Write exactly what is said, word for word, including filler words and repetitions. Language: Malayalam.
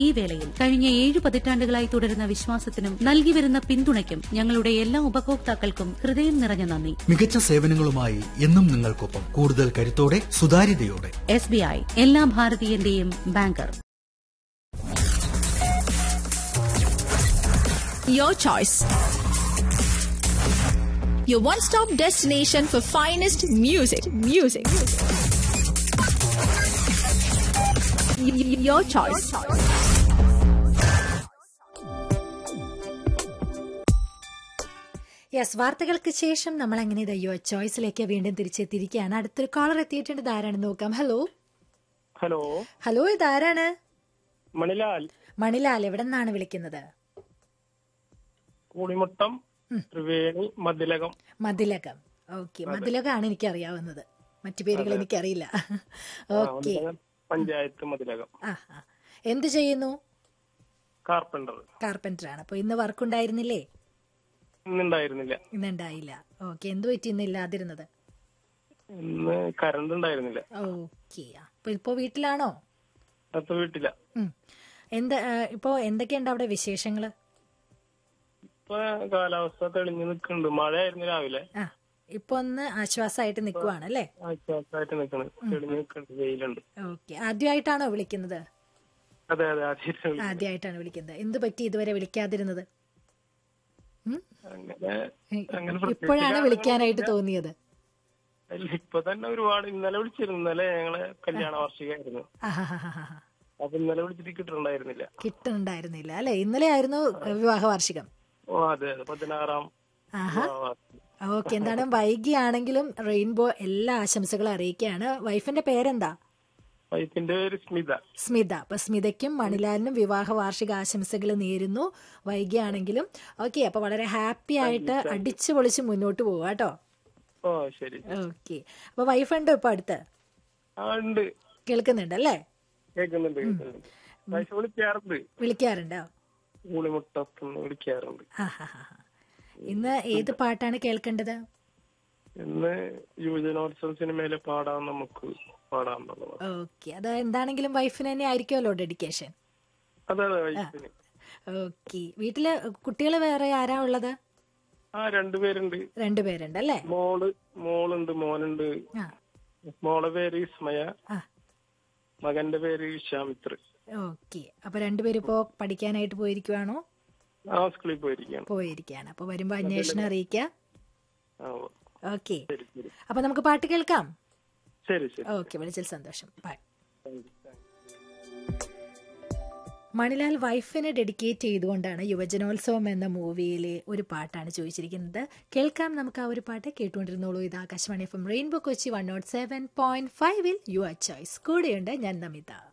ഈ വേളയിൽ കഴിഞ്ഞ ഏഴ് പതിറ്റാണ്ടുകളായി തുടരുന്ന വിശ്വാസത്തിനും നൽകി വരുന്ന പിന്തുണയ്ക്കും ഞങ്ങളുടെ എല്ലാ ഉപഭോക്താക്കൾക്കും ഹൃദയം നിറഞ്ഞ നന്ദി. മികച്ച സേവനങ്ങളുമായി എന്നും നിങ്ങൾക്കൊപ്പം, കൂടുതൽ കരുത്തോടെ സുതാര്യതയോടെ. എസ് ബി ഐ, എല്ലാ ഭാരതീയന്റെയും banker. Your choice. Your one-stop destination for finest music. Music. Your choice. Yes, വാർത്തകൾക്ക് ശേഷം നമ്മൾ അങ്ങനെ ഇതയ്യോ ചോയ്സിലേക്ക് വീണ്ടും തിരിച്ചെത്തിയിരിക്കുകയാണ്. അടുത്തൊരു കോളർ എത്തിയിട്ടുണ്ട്. ഇതാരാണെന്ന് നോക്കാം. ഹലോ ഹലോ ഹലോ ഇതാരാണ്? മണിലാൽ. മണിലാൽ, എവിടെ നിന്നാണ് വിളിക്കുന്നത്? കൂടിമുട്ടം, ത്രിവേണി, മതിലകം. മതിലകം. ഓക്കെ, മതിലകമാണ് എനിക്ക് അറിയാവുന്നത്, മറ്റു പേരുകൾ എനിക്കറിയില്ല. ഓക്കെ, പഞ്ചായത്ത് മതിലകം. ആ, എന്ത് ചെയ്യുന്നു? കാർപ്പന്റർ. കാർപ്പന്റർ ആണ്. അപ്പൊ ഇന്ന് വർക്ക് ഉണ്ടായിരുന്നില്ലേ? ഇന്നുണ്ടായിരുന്നില്ല. ഇന്നുണ്ടായില്ല. ഓക്കെ, എന്ത് പറ്റി ഇന്ന് ഇല്ലാതിരുന്നത്? ഇന്ന് കറണ്ട് ഉണ്ടായിരുന്നില്ല. ഓക്കെ, അപ്പൊ ഇപ്പൊ വീട്ടിലാണോ? അപ്പൊ വീട്ടില. എന്താ ഇപ്പൊ എന്തൊക്കെയുണ്ട് അവിടെ വിശേഷങ്ങള്? ഇപ്പൊ കാലാവസ്ഥ തെളിഞ്ഞു നിൽക്കുന്നുണ്ട്. മഴയായിരുന്നു രാവിലെ. ആ, ഇപ്പൊ ഒന്ന് ആശ്വാസമായിട്ട് നിൽക്കുവാണ് അല്ലേ? ആശ്വാസമായിട്ട് നിൽക്കണ്, തെളിഞ്ഞു നിൽക്കുന്നുണ്ട്, വെയിലുണ്ട്. ഓക്കെ, ആദ്യമായിട്ടാണോ വിളിക്കുന്നത്? അതെ അതെ, ആദ്യമായിട്ട് ആദ്യമായിട്ടാണ് വിളിക്കുന്നത്. എന്ത് പറ്റി ഇതുവരെ വിളിക്കാതിരുന്നത്? ഇപ്പോഴാണ് വിളിക്കാനായിട്ട് തോന്നിയത്? ഇപ്പൊ തന്നെ ഒരുപാട് ഇന്നലെ വിളിച്ചിരുന്നു. ഇന്നലെ ഞങ്ങളെ കല്യാണ വാർഷികമായിരുന്നു. അപ്പൊ ഇന്നലെ വിളിച്ചിട്ട് കിട്ടുന്നുണ്ടായിരുന്നില്ല. കിട്ടുന്നുണ്ടായിരുന്നില്ല അല്ലെ? ഇന്നലെ ആയിരുന്നു വിവാഹ വാർഷികം. ഓ അതെ അതെ, പതിനാറാം. ഓക്കെ, എന്താണ് വൈകിയാണെങ്കിലും റെയിൻബോ എല്ലാ ആശംസകളും അറിയിക്കുകയാണ്. വൈഫിന്റെ പേരെന്താ? വൈഫിന്റെ പേര് സ്മിത. സ്മിത. അപ്പൊ സ്മിതയ്ക്കും മണിലാലിനും വിവാഹ വാർഷിക ആശംസകൾ നേരുന്നു, വൈകിയാണെങ്കിലും. ഓക്കെ, അപ്പൊ വളരെ ഹാപ്പി ആയിട്ട് അടിച്ചു പൊളിച്ച് മുന്നോട്ട് പോവാ കേട്ടോ. ഓ ശരി. ഓക്കെ, അപ്പൊ വൈഫ് ഉണ്ടോ ഇപ്പൊ അടുത്ത്? കേൾക്കുന്നുണ്ട് അല്ലേ? കേൾക്കുന്നുണ്ട്. വിളിക്കാറുണ്ട്. വിളിക്കാറുണ്ടോ? വിളിക്കാറുണ്ട്. ഇന്ന് ഏത് പാട്ടാണ് കേൾക്കേണ്ടത്? ഇന്ന് യുവജനോത്സവ സിനിമയിലെ പാടാം നമുക്ക് പാടാം. ഓക്കെ, അത് എന്താണെങ്കിലും വൈഫിന് തന്നെ ആയിരിക്കുമല്ലോ ഡെഡിക്കേഷൻ. അതെ അതെ, വൈഫിന്. ഓക്കെ, വീട്ടില് കുട്ടികള് വേറെ ആരാ ഉള്ളത്? ആ, രണ്ടുപേരുണ്ട്. രണ്ടുപേരുണ്ട് അല്ലേ? മോള് മോളുണ്ട്, മോനുണ്ട്. മോളെ പേര് വിസ്മയ, മകന്റെ പേര് വിശ്വാമിത്ര. ഓക്കെ, അപ്പൊ രണ്ടുപേരും ഇപ്പോ പഠിക്കാനായിട്ട് പോയിരിക്കുവാണോ? ആ, സ്കൂളിൽ പോയിരിക്കുകയാണ്. പോയിരിക്കുകയാണ്. അപ്പൊ വരുമ്പോ അന്വേഷണം അറിയിക്കാം. ഓക്കെ, ശരി ശരി. അപ്പൊ നമുക്ക് പാട്ട് കേൾക്കാം. ശരി ശരി. ഓക്കെ, വിളിച്ചതിൽ സന്തോഷം. ബൈ. മണിലാൽ വൈഫിനെ ഡെഡിക്കേറ്റ് ചെയ്തുകൊണ്ടാണ് യുവജനോത്സവം എന്ന മൂവിയിലെ ഒരു പാട്ടാണ് ചോദിച്ചിരിക്കുന്നത്. കേൾക്കാം നമുക്ക് ആ ഒരു പാട്ട്. കേട്ടുകൊണ്ടിരുന്നോളൂ. ഇത് Akashvani F M rainbow Kochi one not seven point ഫൈവിൽ യുവർ ചോയ്സ്. കൂടെയുണ്ട് ഞാൻ നമിത.